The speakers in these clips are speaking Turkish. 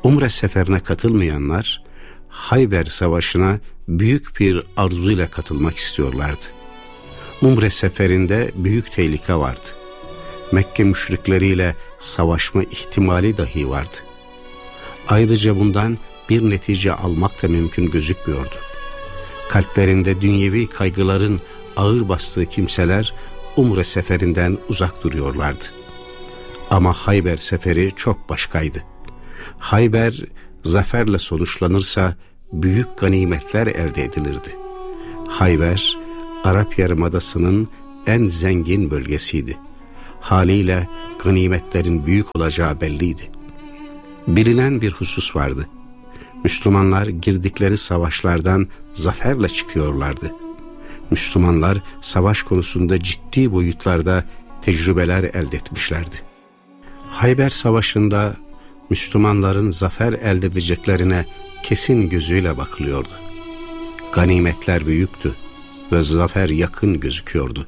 Umre seferine katılmayanlar Hayber Savaşı'na büyük bir arzuyla katılmak istiyorlardı. Umre seferinde büyük tehlike vardı. Mekke müşrikleriyle savaşma ihtimali dahi vardı. Ayrıca bundan bir netice almak da mümkün gözükmüyordu. Kalplerinde dünyevi kaygıların ağır bastığı kimseler Umre seferinden uzak duruyorlardı. Ama Hayber seferi çok başkaydı. Hayber zaferle sonuçlanırsa büyük ganimetler elde edilirdi. Hayber, Arap Yarımadası'nın en zengin bölgesiydi. Haliyle ganimetlerin büyük olacağı belliydi. Bilinen bir husus vardı. Müslümanlar girdikleri savaşlardan zaferle çıkıyorlardı. Müslümanlar savaş konusunda ciddi boyutlarda tecrübeler elde etmişlerdi. Hayber Savaşı'nda Müslümanların zafer elde edeceklerine kesin gözüyle bakılıyordu. Ganimetler büyüktü ve zafer yakın gözüküyordu.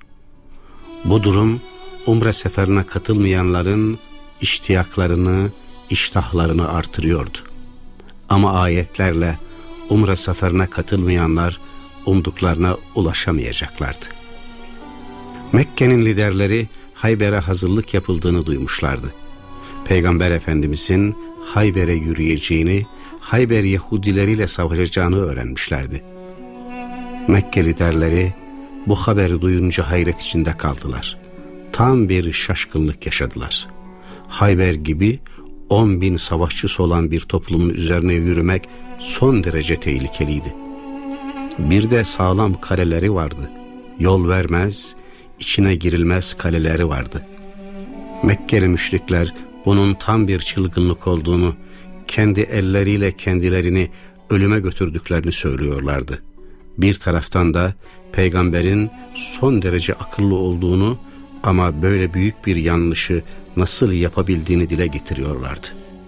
Bu durum Umre seferine katılmayanların iştiyaklarını, iştahlarını artırıyordu. Ama ayetlerle Umre seferine katılmayanlar umduklarına ulaşamayacaklardı. Mekke'nin liderleri Hayber'e hazırlık yapıldığını duymuşlardı. Peygamber Efendimizin Hayber'e yürüyeceğini, Hayber Yahudileriyle savaşacağını öğrenmişlerdi. Mekke liderleri bu haberi duyunca hayret içinde kaldılar. Tam bir şaşkınlık yaşadılar. Hayber gibi 10.000 savaşçısı olan bir toplumun üzerine yürümek son derece tehlikeliydi. Bir de sağlam kaleleri vardı. Yol vermez, içine girilmez kaleleri vardı. Mekkeli müşrikler bunun tam bir çılgınlık olduğunu, kendi elleriyle kendilerini ölüme götürdüklerini söylüyorlardı. Bir taraftan da peygamberin son derece akıllı olduğunu ama böyle büyük bir yanlışı nasıl yapabildiğini dile getiriyorlardı.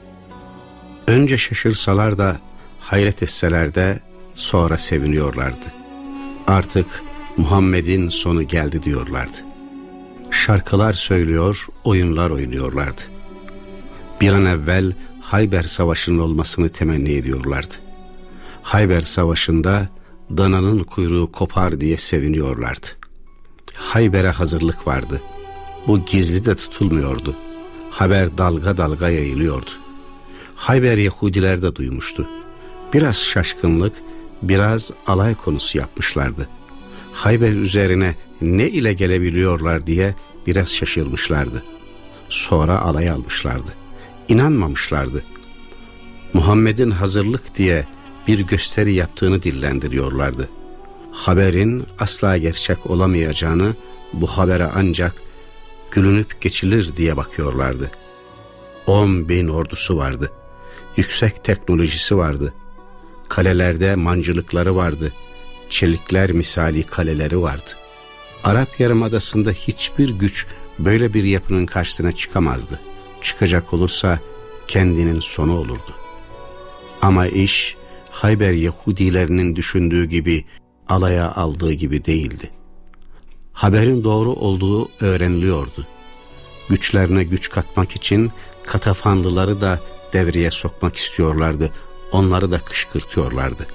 Önce şaşırsalar da, hayret etseler de sonra seviniyorlardı. Artık Muhammed'in sonu geldi diyorlardı. Şarkılar söylüyor, oyunlar oynuyorlardı. Bir an evvel Hayber Savaşı'nın olmasını temenni ediyorlardı. Hayber Savaşı'nda dananın kuyruğu kopar diye seviniyorlardı. Hayber'e hazırlık vardı. Bu gizli de tutulmuyordu. Haber dalga dalga yayılıyordu. Hayber Yahudiler de duymuştu. Biraz şaşkınlık, biraz alay konusu yapmışlardı. Hayber üzerine ne ile gelebiliyorlar diye biraz şaşırmışlardı. Sonra alay almışlardı. İnanmamışlardı. Muhammed'in hazırlık diye bir gösteri yaptığını dillendiriyorlardı. Haberin asla gerçek olamayacağını, bu habere ancak gülünüp geçilir diye bakıyorlardı. 10.000 ordusu vardı. Yüksek teknolojisi vardı. Kalelerde mancılıkları vardı. Çelikler misali kaleleri vardı. Arap Yarımadası'nda hiçbir güç böyle bir yapının karşısına çıkamazdı. Çıkacak olursa kendinin sonu olurdu. Ama iş Hayber Yahudilerinin düşündüğü gibi, alaya aldığı gibi değildi. Haberin doğru olduğu öğreniliyordu. Güçlerine güç katmak için Katafanlıları da devreye sokmak istiyorlardı. Onları da kışkırtıyorlardı.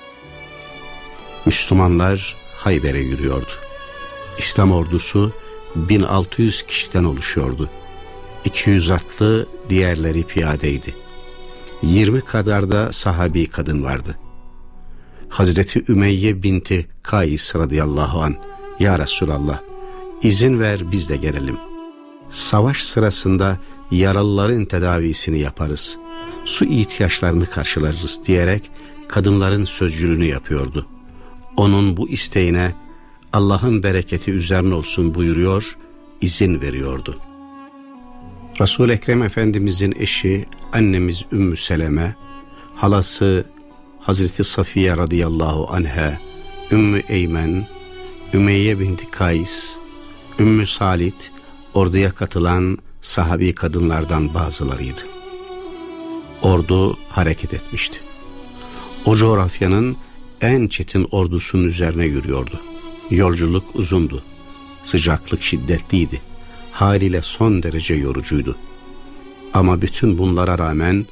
Müslümanlar Hayber'e yürüyordu. İslam ordusu 1600 kişiden oluşuyordu. 200 atlı, diğerleri piyadeydi. 20 kadar da sahabi kadın vardı. Hazreti Ümeyye binti Kays radıyallahu an, "Ya Resulallah, izin ver biz de gelelim. Savaş sırasında yaralıların tedavisini yaparız. Su ihtiyaçlarını karşılarız" diyerek kadınların sözcülüğünü yapıyordu. Onun bu isteğine Allah'ın bereketi üzerine olsun buyuruyor, izin veriyordu. Resul-i Ekrem Efendimizin eşi annemiz Ümmü Seleme, halası Hazreti Safiye radıyallahu anha, Ümmü Eymen, Ümeyye binti Kays, Ümmü Salit, orduya katılan sahabi kadınlardan bazılarıydı. Ordu hareket etmişti. O coğrafyanın en çetin ordusunun üzerine yürüyordu. Yolculuk uzundu. Sıcaklık şiddetliydi. Haliyle son derece yorucuydu. Ama bütün bunlara rağmen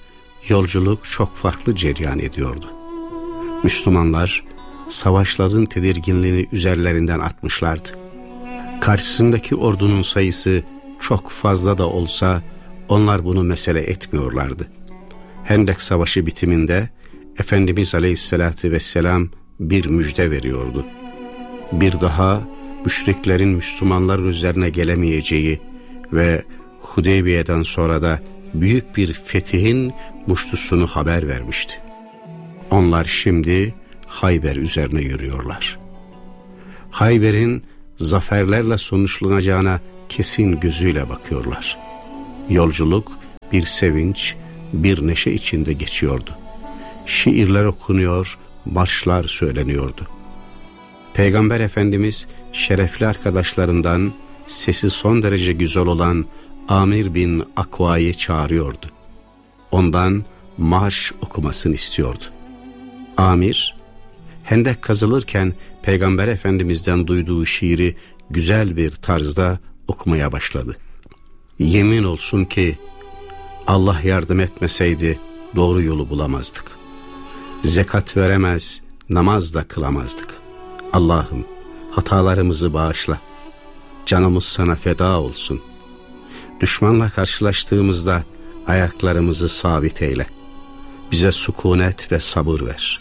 yolculuk çok farklı cereyan ediyordu. Müslümanlar savaşların tedirginliğini üzerlerinden atmışlardı. Karşısındaki ordunun sayısı çok fazla da olsa onlar bunu mesele etmiyorlardı. Hendek Savaşı bitiminde Efendimiz Aleyhisselatü Vesselam bir müjde veriyordu. Bir daha müşriklerin Müslümanların üzerine gelemeyeceği ve Hudeybiye'den sonra da büyük bir fetihin muştusunu haber vermişti. Onlar şimdi Hayber üzerine yürüyorlar. Hayber'in zaferlerle sonuçlanacağına kesin gözüyle bakıyorlar. Yolculuk bir sevinç, bir neşe içinde geçiyordu. Şiirler okunuyor, marşlar söyleniyordu. Peygamber Efendimiz şerefli arkadaşlarından sesi son derece güzel olan Amir bin Akva'yı çağırıyordu. Ondan marş okumasını istiyordu. Amir, hendek kazılırken Peygamber Efendimiz'den duyduğu şiiri güzel bir tarzda okumaya başladı. Yemin olsun ki Allah yardım etmeseydi doğru yolu bulamazdık. Zekat veremez, namaz da kılamazdık. Allah'ım hatalarımızı bağışla. Canımız sana feda olsun. Düşmanla karşılaştığımızda ayaklarımızı sabit eyle. Bize sükunet ve sabır ver.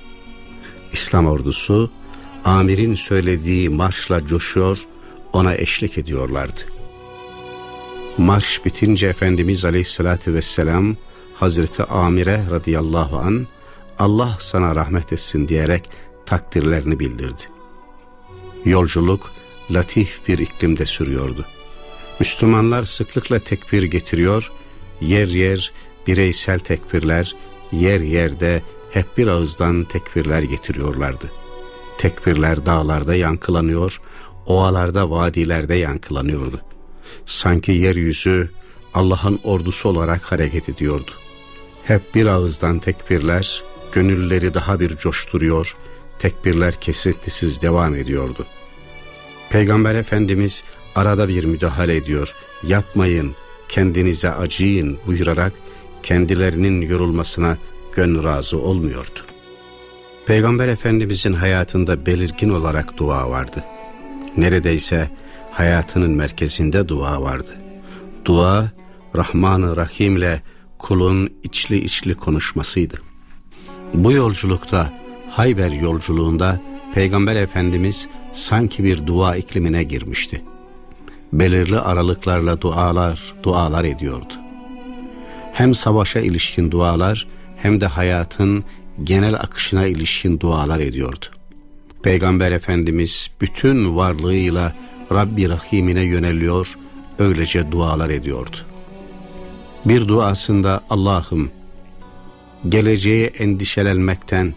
İslam ordusu Amir'in söylediği marşla coşuyor, ona eşlik ediyorlardı. Marş bitince Efendimiz Aleyhisselatü Vesselam Hazreti Amir'e radıyallahu an Allah sana rahmet etsin diyerek takdirlerini bildirdi. Yolculuk latif bir iklimde sürüyordu. Müslümanlar sıklıkla tekbir getiriyor, yer yer bireysel tekbirler, yer yerde hep bir ağızdan tekbirler getiriyorlardı. Tekbirler dağlarda yankılanıyor, ovalarda, vadilerde yankılanıyordu. Sanki yeryüzü Allah'ın ordusu olarak hareket ediyordu. Hep bir ağızdan tekbirler, gönülleri daha bir coşturuyor, tekbirler kesintisiz devam ediyordu. Peygamber Efendimiz arada bir müdahale ediyor, yapmayın, kendinize acıyın buyurarak kendilerinin yorulmasına gönül razı olmuyordu. Peygamber Efendimizin hayatında belirgin olarak dua vardı. Neredeyse hayatının merkezinde dua vardı. Dua, Rahman-ı Rahim'le kulun içli içli konuşmasıydı. Bu yolculukta, Hayber yolculuğunda Peygamber Efendimiz sanki bir dua iklimine girmişti. Belirli aralıklarla dualar ediyordu. Hem savaşa ilişkin dualar hem de hayatın genel akışına ilişkin dualar ediyordu. Peygamber Efendimiz bütün varlığıyla Rabbi Rahim'ine yöneliyor, öylece dualar ediyordu. Bir duasında Allah'ım, geleceğe endişelenmekten,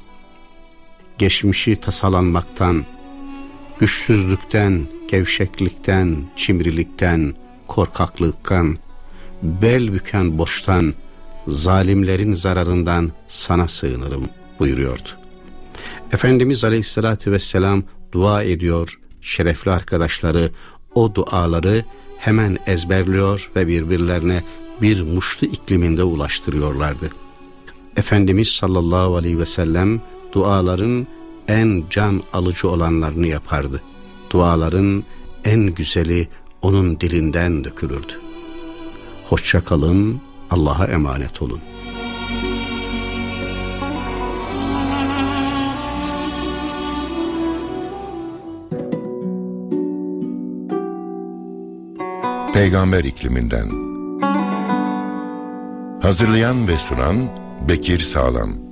geçmişi tasalanmaktan, güçsüzlükten, gevşeklikten, cimrilikten, korkaklıktan, bel büken boştan, zalimlerin zararından sana sığınırım buyuruyordu. Efendimiz Aleyhisselatü Vesselam dua ediyor, şerefli arkadaşları o duaları hemen ezberliyor ve birbirlerine bir muştu ikliminde ulaştırıyorlardı. Efendimiz sallallahu aleyhi ve sellem duaların en can alıcı olanlarını yapardı. Duaların en güzeli onun dilinden dökülürdü. Hoşça kalın, Allah'a emanet olun. Peygamber ikliminden. Hazırlayan ve sunan Bekir Sağlam.